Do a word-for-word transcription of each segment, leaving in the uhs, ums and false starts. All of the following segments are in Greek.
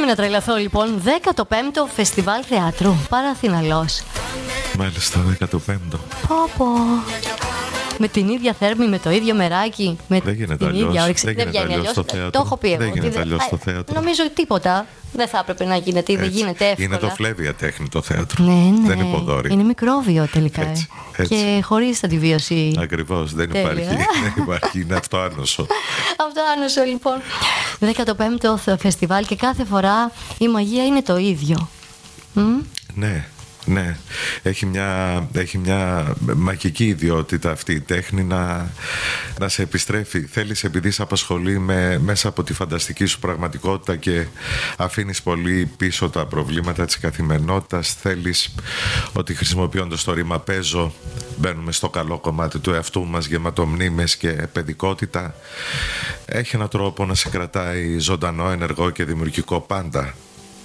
μην να τρελαθώ λοιπόν. δέκατο πέμπτο Φεστιβάλ Θεάτρου Παραθυναλός. Μάλιστα, δέκατο πέμπτο. Πω πω. Με την ίδια θέρμη, με το ίδιο μεράκι, με δεν γίνεται την αλλιώς. ίδια όρεξη. Δεν γίνεται αλλιώς στο θέατρο. Το έχω πει εγώ. Δεν γίνεται αλλιώς στο θέατρο. Νομίζω δεν δεν θα έπρεπε να γίνεται ή δεν γίνεται εύκολα. Είναι το φλέβια τέχνη το θέατρο. Ναι, ναι. Δεν υποδόρει. Είναι μικρόβιο τελικά. Έτσι, έτσι. Και χωρίς αντιβίωση. Ακριβώς, δεν υπάρχει. Δεν υπάρχει. Είναι αυτοάνωσο. Αυτοάνωσο λοιπόν. δέκατο πέμπτο φεστιβάλ και κάθε φορά η μαγεία είναι το ίδιο. Ναι. Ναι, έχει μια, έχει μια μαγική ιδιότητα αυτή η τέχνη να, να σε επιστρέφει. Θέλεις, επειδή σε απασχολεί με, μέσα από τη φανταστική σου πραγματικότητα και αφήνεις πολύ πίσω τα προβλήματα της καθημερινότητας, θέλεις ότι χρησιμοποιώντας το ρήμα παίζω μπαίνουμε στο καλό κομμάτι του εαυτού μας, γεμάτο μνήμες και παιδικότητα. Έχει έναν τρόπο να σε κρατάει ζωντανό, ενεργό και δημιουργικό πάντα.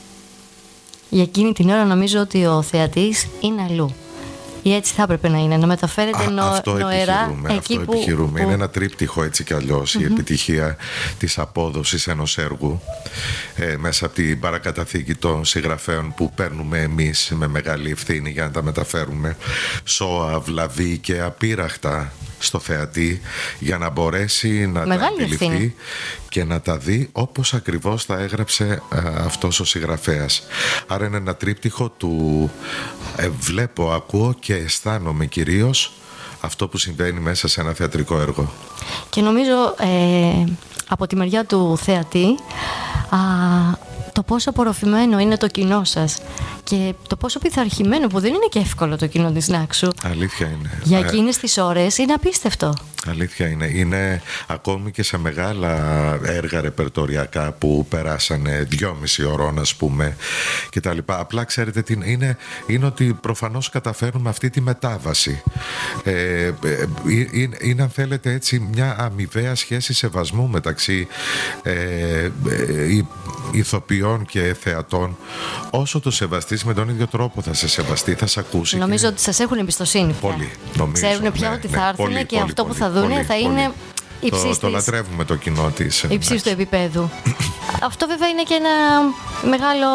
Για εκείνη την ώρα νομίζω ότι ο θεατής είναι αλλού. Ή έτσι θα έπρεπε να είναι, να μεταφέρεται Α, νο, αυτό νοερά επιχειρούμε, εκεί αυτό που, επιχειρούμε. που... Είναι ένα τρίπτυχο έτσι κι αλλιώς mm-hmm. η επιτυχία της απόδοσης ενός έργου ε, μέσα από την παρακαταθήκη των συγγραφέων που παίρνουμε εμείς με μεγάλη ευθύνη για να τα μεταφέρουμε σώα, βλαβή και απείραχτα στο θεατή για να μπορέσει να μεγάλη τα αντιληφθεί ευθύνη. Και να τα δει όπως ακριβώς τα έγραψε α, αυτός ο συγγραφέας. Άρα είναι ένα τρίπτυχο του ε, βλέπω, ακούω και αισθάνομαι κυρίως αυτό που συμβαίνει μέσα σε ένα θεατρικό έργο. Και νομίζω ε, από τη μεριά του θεατή α, το πόσο απορροφημένο είναι το κοινό σας και το πόσο πειθαρχημένο, που δεν είναι και εύκολο το κοινό της Νάξου. Αλήθεια είναι. Για εκείνες τις ώρες είναι απίστευτο. Αλήθεια είναι. Είναι ακόμη και σε μεγάλα έργα ρεπερτοριακά που περάσανε δυόμιση ώρων, ας πούμε, και τα λοιπά. Απλά ξέρετε τι είναι, είναι ότι προφανώς καταφέρνουμε αυτή τη μετάβαση. Ε, ε, είναι, είναι, αν θέλετε έτσι, μια αμοιβαία σχέση σεβασμού μεταξύ ε, ε, ηθοποιών και θεατών. Όσο το σεβαστείς με τον ίδιο τρόπο θα σε σεβαστεί, θα σε ακούσει. Νομίζω και... ότι σας έχουν εμπιστοσύνη πια. Πολύ, νομίζω. Ξέρουν πια ναι, ότι ναι, θα έρθουν πολύ, και πολύ, αυτό πολύ, που θα δουν πολύ, θα πολύ. είναι υψίστης. Το, το λατρεύουμε το κοινό της. Υψίστου του επίπεδου. Αυτό βέβαια είναι και ένα μεγάλο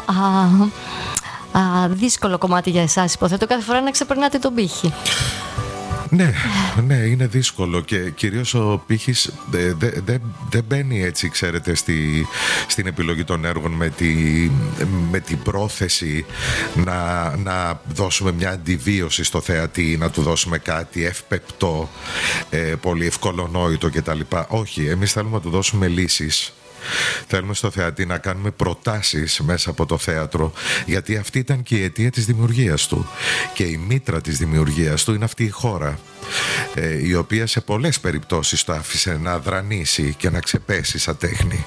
α, α, δύσκολο κομμάτι για εσάς, υποθέτω, κάθε φορά να ξεπερνάτε τον πύχη. Ναι, ναι, είναι δύσκολο και κυρίως ο πύχης δεν δε, δε, δε μπαίνει έτσι, ξέρετε, στη, στην επιλογή των έργων με, τη, με την πρόθεση να, να δώσουμε μια αντιβίωση στο θεατή, να του δώσουμε κάτι εύπεπτο, ε, πολύ ευκολονόητο κτλ. Όχι, εμείς θέλουμε να του δώσουμε λύσεις. Θέλουμε στο θεατή να κάνουμε προτάσεις μέσα από το θέατρο, γιατί αυτή ήταν και η αιτία της δημιουργίας του και η μήτρα της δημιουργίας του είναι αυτή η χώρα, ε, η οποία σε πολλές περιπτώσεις το άφησε να δρανήσει και να ξεπέσει σαν τέχνη.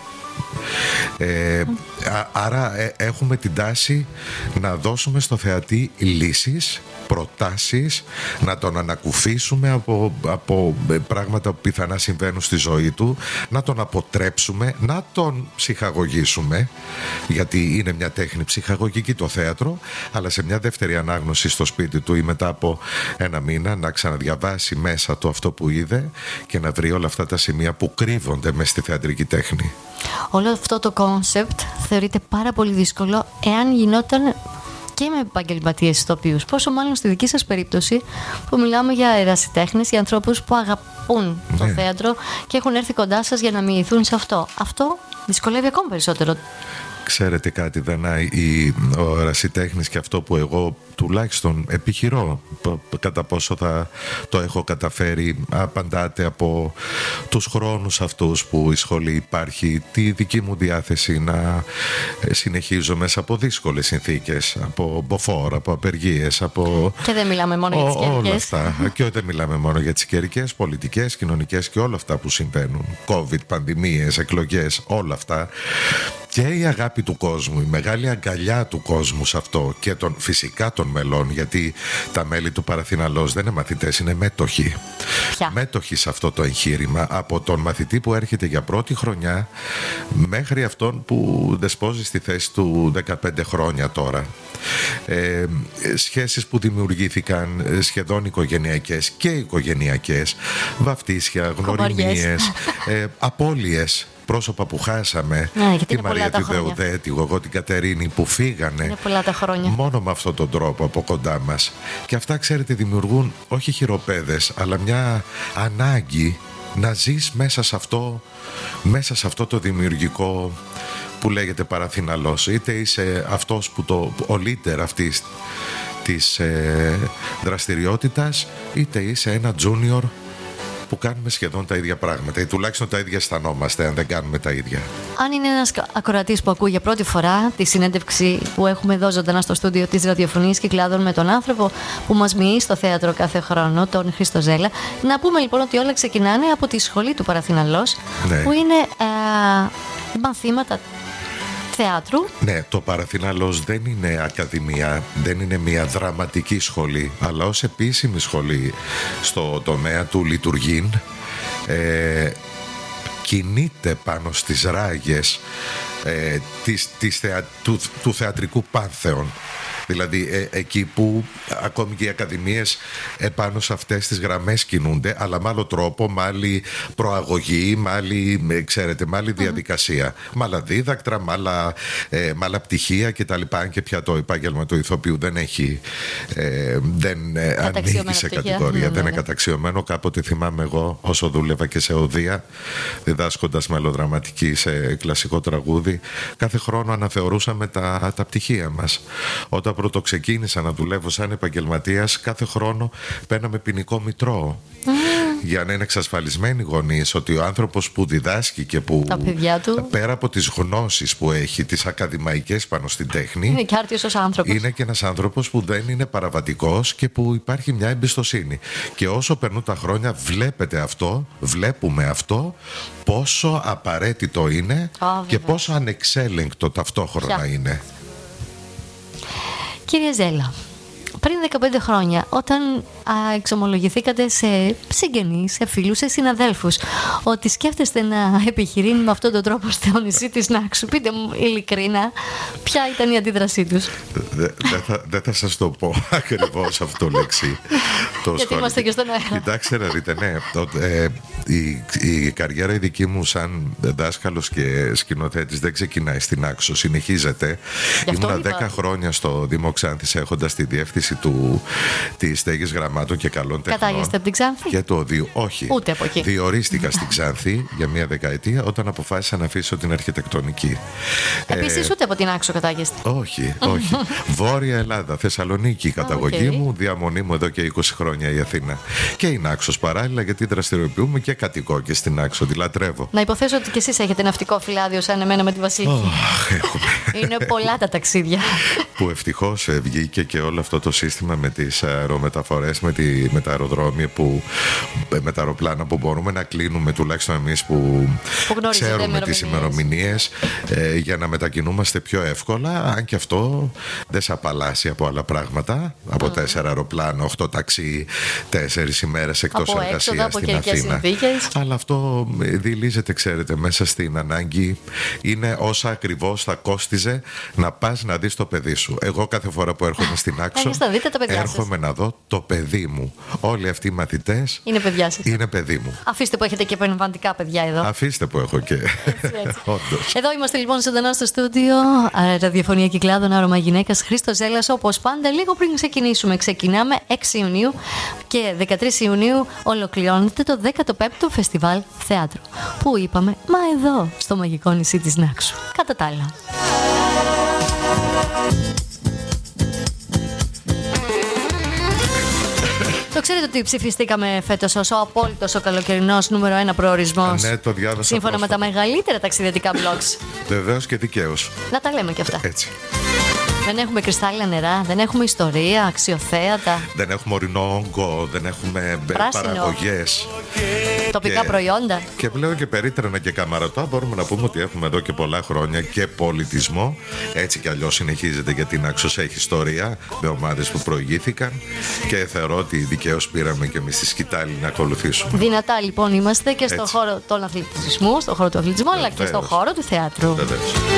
Ε, α, άρα ε, έχουμε την τάση να δώσουμε στο θεατή λύσεις, προτάσεις, να τον ανακουφίσουμε από, από πράγματα που πιθανά συμβαίνουν στη ζωή του, να τον αποτρέψουμε, να τον ψυχαγωγήσουμε, γιατί είναι μια τέχνη ψυχαγωγική το θέατρο, αλλά σε μια δεύτερη ανάγνωση στο σπίτι του ή μετά από ένα μήνα να ξαναδιαβάσει μέσα του αυτό που είδε και να βρει όλα αυτά τα σημεία που κρύβονται μες στη θεατρική τέχνη. Όλο αυτό το κόνσεπτ θεωρείται πάρα πολύ δύσκολο εάν γινόταν και με επαγγελματίες ηθοποιούς. Πόσο μάλλον στη δική σας περίπτωση που μιλάμε για ερασιτέχνες, για ανθρώπους που αγαπούν ναι. το θέατρο και έχουν έρθει κοντά σας για να μοιηθούν σε αυτό. Αυτό δυσκολεύει ακόμα περισσότερο. Ξέρετε κάτι, Δανά, η, ο ερασιτέχνης και αυτό που εγώ τουλάχιστον επιχειρώ κατά πόσο θα το έχω καταφέρει, απαντάτε από τους χρόνους αυτούς που η σχολή υπάρχει, τη δική μου διάθεση να συνεχίζω μέσα από δύσκολες συνθήκες, από μποφόρ, από απεργίες, από... Και δεν μιλάμε μόνο για τις καιρικές. Όλα αυτά. Και δεν μιλάμε μόνο για τις καιρικές, πολιτικές, κοινωνικές και όλα αυτά που συμβαίνουν. COVID, πανδημίες, εκλογές, όλα αυτά. Και η αγάπη του κόσμου, η μεγάλη αγκαλιά του κόσμου σε αυτό και των, φυσικά των μελών, γιατί τα μέλη του Παραθυναλός δεν είναι μαθητές, είναι μέτοχοι. Ποια? Μέτοχοι σε αυτό το εγχείρημα, από τον μαθητή που έρχεται για πρώτη χρονιά μέχρι αυτόν που δεσπόζει στη θέση του δεκαπέντε χρόνια τώρα. Ε, σχέσεις που δημιουργήθηκαν σχεδόν οικογενειακές και οικογενειακές, βαφτίσια, γνωριμίες, ε, απώλειες. πρόσωπα που χάσαμε, ναι, τη Μαρία τη Δεουδέ, τη Γογό, την Κατερίνη, που φύγανε. Είναι πολλά τα χρόνια. Μόνο με αυτόν τον τρόπο από κοντά μας. Και αυτά, ξέρετε, δημιουργούν όχι χειροπέδες, αλλά μια ανάγκη να ζεις μέσα σε αυτό, μέσα σε αυτό το δημιουργικό που λέγεται Παραθυναλός. Είτε είσαι αυτός που το, ο leader αυτής της ε, δραστηριότητας, είτε είσαι ένα junior που κάνουμε σχεδόν τα ίδια πράγματα ή τουλάχιστον τα ίδια αισθανόμαστε, αν δεν κάνουμε τα ίδια. Αν είναι ένας ακροατής που ακούει για πρώτη φορά τη συνέντευξη που έχουμε εδώ ζωντανά στο στούντιο της Ραδιοφωνίας Κυκλάδων με τον άνθρωπο που μας μοιεί στο θέατρο κάθε χρόνο, τον Χρήστο Ζέλα, να πούμε λοιπόν ότι όλα ξεκινάνε από τη σχολή του Παραθυναλός, ναι, που είναι ε, μαθήματα θεάτρου. Ναι, το Παραθυναλός δεν είναι ακαδημία, δεν είναι μια δραματική σχολή, αλλά ως επίσημη σχολή στο τομέα του λειτουργήν, ε, κινείται πάνω στις ράγες ε, της, της θεα, του, του θεατρικού πάνθεον. Δηλαδή ε, εκεί που ακόμη και οι ακαδημίες επάνω σε αυτές τις γραμμές κινούνται, αλλά με άλλο τρόπο, με άλλη προαγωγή, με άλλη, ξέρετε, με άλλη διαδικασία, mm. με άλλα δίδακτρα, με άλλα, ε, με άλλα πτυχία κτλ. Αν και πια το επάγγελμα του ηθοποιού δεν έχει, ε, δεν ε, ανοίγει σε κατηγορία, mm, δεν είναι mm. καταξιωμένο. Κάποτε θυμάμαι εγώ, όσο δούλευα και σε οδεία, διδάσκοντας μελοδραματική σε κλασικό τραγούδι, κάθε χρόνο αναθεωρούσαμε τα, τα πτυχία μας. Όταν πρώτο ξεκίνησα να δουλεύω σαν επαγγελματίας, κάθε χρόνο παίρναμε ποινικό μητρό. Mm. Για να είναι εξασφαλισμένοι οι γονείς ότι ο άνθρωπος που διδάσκει και που τα παιδιά του, πέρα από τις γνώσεις που έχει, τις ακαδημαϊκές πάνω στην τέχνη, είναι και άρτιος ως άνθρωπος. Είναι και ένας άνθρωπος που δεν είναι παραβατικός και που υπάρχει μια εμπιστοσύνη. Και όσο περνούν τα χρόνια, βλέπετε αυτό, βλέπουμε αυτό, πόσο απαραίτητο είναι oh, και πόσο ανεξέλεγκτο ταυτόχρονα Ποια. είναι. Κύριε Ζέλα, πριν δεκαπέντε χρόνια, όταν α, εξομολογηθήκατε σε συγγενείς, σε φίλους, σε συναδέλφους, ότι σκέφτεστε να επιχειρήνει με αυτόν τον τρόπο στο νησί της Νάξου, πείτε μου ειλικρινά, ποια ήταν η αντίδρασή τους? Δεν δε θα, δε θα σας το πω ακριβώς αυτό το λέξη. Το Γιατί είμαστε και στον αέρα. Κοιτάξτε να δείτε, ναι, το, ε, η, η καριέρα η δική μου σαν δάσκαλος και σκηνοθέτης δεν ξεκινάει στην Νάξο, συνεχίζεται. Ήμουνα δέκα χρόνια στο Δήμο Ξάνθης, έχοντας τη διεύθυνση του, της στέγης γραμμάτων και καλών τεχνών. Κατάγεστε από την Ξάνθη? Και το διο, όχι. Ούτε από εκεί. Διορίστηκα στην Ξάνθη για μία δεκαετία όταν αποφάσισα να αφήσω την αρχιτεκτονική. Επίσης, ε, ούτε από την Άξο κατάγεστε? Όχι, όχι. Βόρεια Ελλάδα, Θεσσαλονίκη η καταγωγή okay. μου, διαμονή μου εδώ και είκοσι χρόνια η Αθήνα. Και η Νάξος παράλληλα, γιατί δραστηριοποιούμε και κατοικώ και στην Άξο, τη λατρεύω. Να υποθέσω ότι και εσείς έχετε ναυτικό φυλάδιο σαν εμένα με τη Βασίλη. Oh, είναι πολλά τα ταξίδια. Που ευτυχώς βγήκε και όλο αυτό το σύστημα με τις αερομεταφορές, με, τη, με τα αεροδρόμια, που, με τα αεροπλάνα που μπορούμε να κλείνουμε, τουλάχιστον εμείς που, που ξέρουμε τις ημερομηνίες, ε, για να μετακινούμαστε πιο εύκολα. Αν και αυτό δεν σε απαλλάσσει από άλλα πράγματα. Από mm. τέσσερα αεροπλάνα, οχτώ ταξί, τέσσερις ημέρες εκτός εργασίας στην Αθήνα. Συνθήκες. Αλλά αυτό διηλίζεται, ξέρετε, μέσα στην ανάγκη. Είναι όσα ακριβώς θα κόστιζε να πας να δεις το παιδί σου. Εγώ κάθε φορά που έρχομαι στην Άξο, έρχομαι να δω το παιδί μου. Όλοι αυτοί οι μαθητές είναι παιδιά σας. Είναι παιδί μου. Αφήστε που έχετε και πνευματικά παιδιά εδώ. Αφήστε που έχω και. Έτσι, έτσι. Εδώ είμαστε λοιπόν ζωντανά στο στούντιο Ραδιοφωνία Κυκλάδων, Άρωμα Γυναίκας, Χρήστος Ζέλας. Όπως πάντα, λίγο πριν ξεκινήσουμε, ξεκινάμε έξι Ιουνίου και δεκατρείς Ιουνίου ολοκληρώνεται το δέκατο πέμπτο Φεστιβάλ Θεάτρου. Που είπαμε, μα εδώ, στο μαγικό νησί της Νάξου. Κατά τα άλλα. Το ξέρετε ότι ψηφιστήκαμε φέτος ως ο απόλυτος ο καλοκαιρινός νούμερο ένα προορισμός. Ναι, το διάβασα. Σύμφωνα πρόσφατα. με τα μεγαλύτερα ταξιδιωτικά blogs. Βεβαίως και δικαίως. Να τα λέμε και αυτά. Έτσι. Δεν έχουμε κρυστάλλινα νερά, δεν έχουμε ιστορία, αξιοθέατα. Δεν έχουμε ορεινό όγκο, δεν έχουμε παραγωγές. Τοπικά και, προϊόντα. Και πλέον και περίτρανα και καμαρωτά μπορούμε να πούμε ότι έχουμε εδώ και πολλά χρόνια και πολιτισμό. Έτσι κι αλλιώς συνεχίζεται, γιατί την Άξος έχει ιστορία με ομάδες που προηγήθηκαν και θεωρώ ότι δικαίως πήραμε και εμείς τη σκητάλη να ακολουθήσουμε. Δυνατά λοιπόν είμαστε και στον χώρο του αθλητισμού, στον χώρο του αθλητισμού, αλλά και στον χώρο του θεάτρου. Βεβαίως.